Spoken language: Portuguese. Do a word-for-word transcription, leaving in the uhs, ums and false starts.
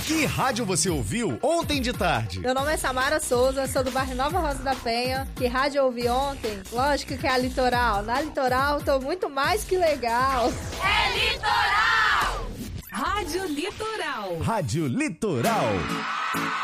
Que rádio você ouviu ontem de tarde? Meu nome é Samara Souza, sou do bairro Nova Rosa da Penha. Que rádio eu ouvi ontem? Lógico que é a Litoral. Na Litoral tô muito mais que legal. É Litoral! Rádio Litoral. Rádio Litoral.